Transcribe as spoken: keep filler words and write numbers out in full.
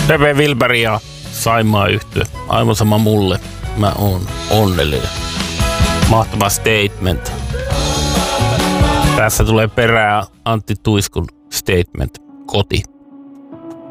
Pepe Wilberg ja Saimaa yhtye. Aivan sama mulle. Mä oon onnellinen. Mahtava statement. Tässä tulee perää Antti Tuiskun statement. Koti.